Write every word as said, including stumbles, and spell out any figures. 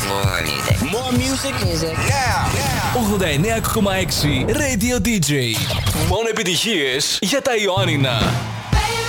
More music. More music. Music. Now. ογδόντα εννέα κόμμα έξι Radio ντι τζέι. Μόνο επιτυχίες για τα Ιωάννινα.